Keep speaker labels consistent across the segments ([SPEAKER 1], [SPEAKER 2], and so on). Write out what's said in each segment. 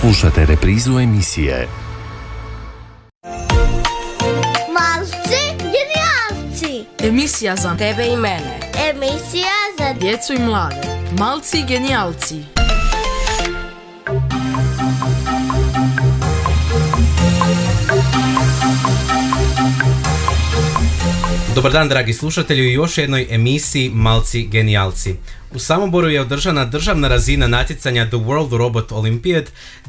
[SPEAKER 1] Slušate reprizu emisije
[SPEAKER 2] Malci genijalci.
[SPEAKER 3] Emisija za tebe i mene.
[SPEAKER 2] Emisija za
[SPEAKER 3] Djecu i mlade. Malci genijalci.
[SPEAKER 4] Dobar dan, dragi slušatelji, u još jednoj emisiji Malci genijalci. U Samoboru je održana državna razina natjecanja The World Robot Olympiad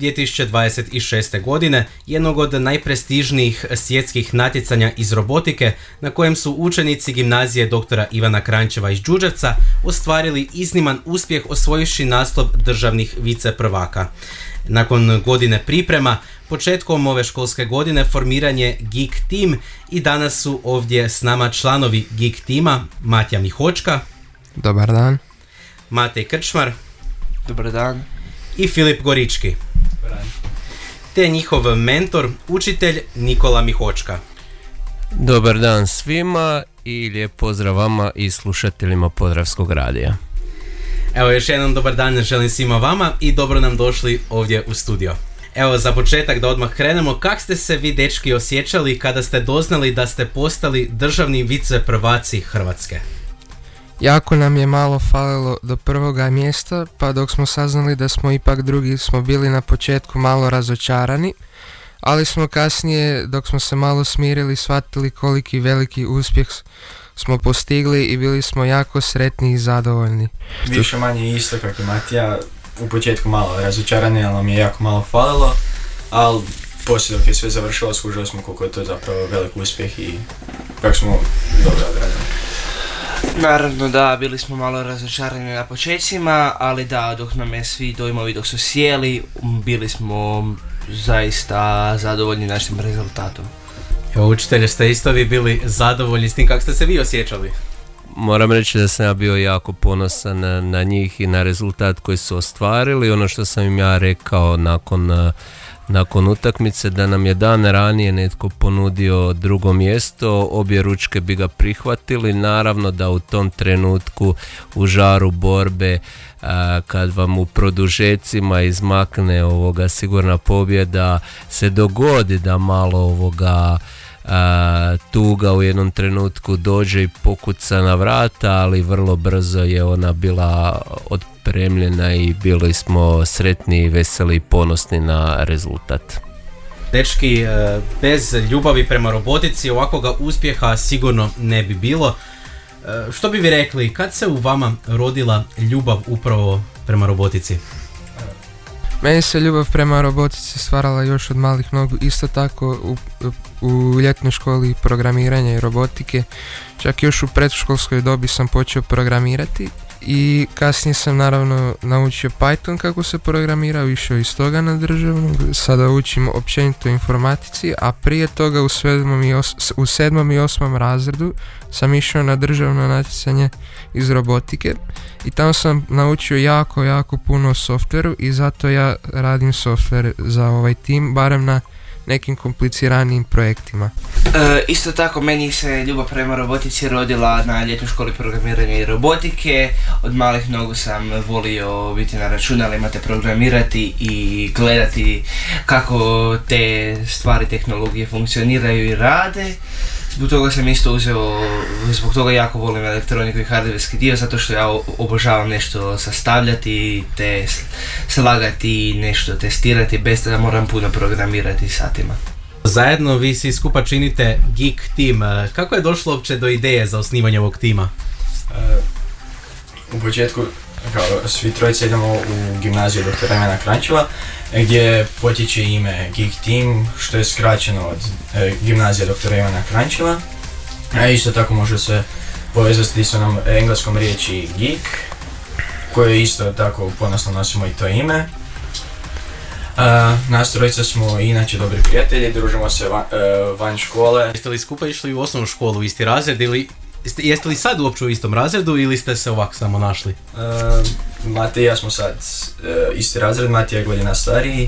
[SPEAKER 4] 2026. godine, jednog od najprestižnijih svjetskih natjecanja iz robotike, na kojem su učenici gimnazije dr. Ivana Kranjčeva iz Đurđevca ostvarili izniman uspjeh osvojivši naslov državnih viceprvaka. Nakon godine priprema, početkom ove školske godine formiran je Geek Team i danas su ovdje s nama članovi Geek Teama Matija Mihočka.
[SPEAKER 5] Dobar dan.
[SPEAKER 4] Matej Krčmar.
[SPEAKER 5] Dobar dan.
[SPEAKER 4] I Filip Gorički.
[SPEAKER 5] Dobar dan.
[SPEAKER 4] Te njihov mentor, učitelj Nikola Mihočka.
[SPEAKER 6] Dobar dan svima i lijep pozdrav vama i slušateljima Podravskog radija.
[SPEAKER 4] Evo, još jednom dobar dan želim svima vama i dobro nam došli ovdje u studio. Evo, za početak da odmah krenemo, kak ste se vi dečki osjećali kada ste doznali da ste postali državni viceprvaci Hrvatske?
[SPEAKER 5] Jako nam je malo falilo do prvoga mjesta, pa dok smo saznali da smo ipak drugi, smo bili na početku malo razočarani, ali smo kasnije, dok smo se malo smirili, shvatili koliki veliki uspjeh smo postigli i bili smo jako sretni i zadovoljni.
[SPEAKER 7] Više manje isto kako i Matija, u početku malo razočarani, ali nam je jako malo falilo, ali poslije dok je sve završilo skužili smo koliko je to zapravo velik uspjeh i kako smo dobro odradili.
[SPEAKER 8] Naravno da, bili smo malo razočarani na početcima, ali da, dok nam je svi dojmovi dok su sjeli, bili smo zaista zadovoljni našim rezultatom.
[SPEAKER 4] Evo, učitelji, ste isto vi bili zadovoljni s tim, kako ste se vi osjećali?
[SPEAKER 6] Moram reći da sam ja bio jako ponosan na njih i na rezultat koji su ostvarili. Ono što sam im ja rekao nakon utakmice, da nam je dan ranije netko ponudio drugo mjesto, obje ručke bi ga prihvatili. Naravno da u tom trenutku, u žaru borbe, kad vam u produžecima izmakne sigurna pobjeda, se dogodi da malo tuga u jednom trenutku dođe i pokuca na vrata, ali vrlo brzo je ona bila otpremljena i bili smo sretni, veseli i ponosni na rezultat.
[SPEAKER 4] Dečki, bez ljubavi prema robotici ovakvoga uspjeha sigurno ne bi bilo. Što bi vi rekli, kad se u vama rodila ljubav upravo prema robotici?
[SPEAKER 5] Meni se ljubav prema robotici stvarala još od malih nogu, isto tako u ljetnoj školi programiranja i robotike. Čak još u predškolskoj dobi sam počeo programirati i kasnije sam naravno naučio Python kako se programira, išao iz toga na državnu, sada učim općenito informatici, a prije toga u 7. i 8. razredu sam išao na državno natjecanje iz robotike i tamo sam naučio jako puno o softveru i zato ja radim softver za ovaj tim, barem na nekim kompliciranijim projektima.
[SPEAKER 8] Isto tako, meni se ljubav prema robotici rodila na ljetnoj školi programiranja i robotike. Od malih nogu sam volio biti na računalima te programirati i gledati kako te stvari, tehnologije funkcioniraju i rade. Zbog toga sam isto zbog toga jako volim elektroniku i hardverski dio, zato što ja obožavam nešto sastavljati, te slagati, nešto testirati bez da moram puno programirati satima.
[SPEAKER 4] Zajedno vi svi skupa činite Geek Team. Kako je došlo uopće do ideje za osnivanje ovog tima?
[SPEAKER 7] U početku, svi trojice idemo u gimnaziju dr. Ivana Kranjčeva, gdje potječe ime Geek Team, što je skraćeno od gimnazije dr. Ivana Kranjčeva. A isto tako može se povezati s onom engleskom riječi geek, koje isto tako ponosno nosimo i to ime. Nas trojica smo inače dobri prijatelji, družimo se van škole.
[SPEAKER 4] Jeste li skupa išli u osnovnu školu, isti razred, ili jeste li sad uopće u istom razredu ili ste se ovako samo našli?
[SPEAKER 7] Matej i ja smo sad isti razred, Matej je godina stariji.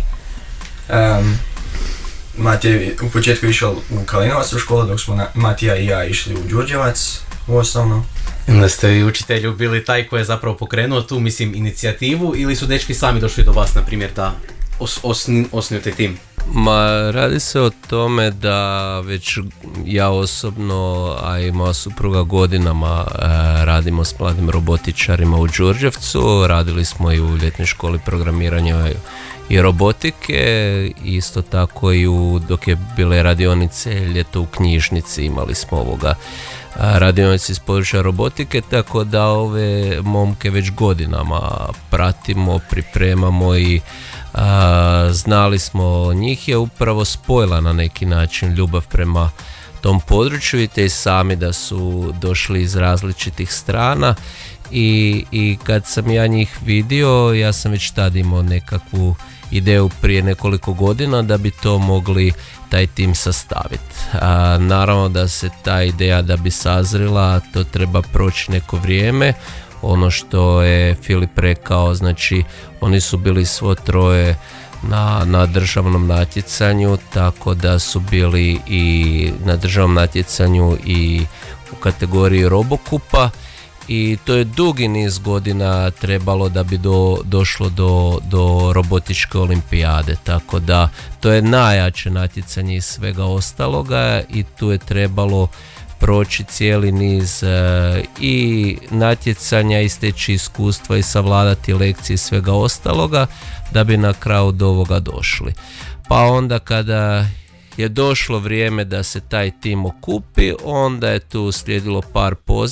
[SPEAKER 7] Matej je u početku išao u Kalinovac u školu, dok smo Matija i ja išli u Đurđevac u osnovnu.
[SPEAKER 4] Da ste i učitelju bili taj koji je zapravo pokrenuo tu, inicijativu, ili su dečki sami došli do vas, na primjer, da osnujete tim?
[SPEAKER 6] Ma radi se o tome da već ja osobno, a i moja supruga godinama radimo s mladim robotičarima u Đurđevcu, radili smo i u ljetnoj školi programiranja i robotike, isto tako i dok je bile radionice ljeto u knjižnici imali smo radionice iz područja robotike, tako da ove momke već godinama pratimo, pripremamo i znali smo, njih je upravo spojila na neki način ljubav prema tom području. Vidite i sami da su došli iz različitih strana i kad sam ja njih vidio, ja sam već tad imao nekakvu ideju prije nekoliko godina da bi to mogli taj tim sastaviti. Naravno da se ta ideja da bi sazrila, to treba proći neko vrijeme. Ono što je Filip rekao, znači oni su bili svo troje na državnom natjecanju, tako da su bili i na državnom natjecanju i u kategoriji Robokupa i to je dugi niz godina trebalo da bi došlo do robotičke olimpijade, tako da to je najjače natjecanje iz svega ostaloga i tu je trebalo proći cijeli niz i natjecanja i steći iskustva i savladati lekcije i svega ostaloga da bi na kraju do ovoga došli. Pa onda kada je došlo vrijeme da se taj tim okupi, onda je tu slijedilo par poziva